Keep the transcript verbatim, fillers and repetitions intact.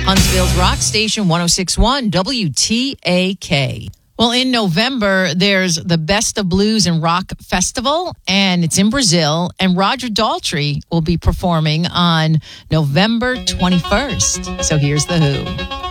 Huntsville's Rock Station one oh six point one W T A K. Well, in November, there's the Best of Blues and Rock Festival, and it's in Brazil. And Roger Daltrey will be performing on November twenty-first. So here's The Who.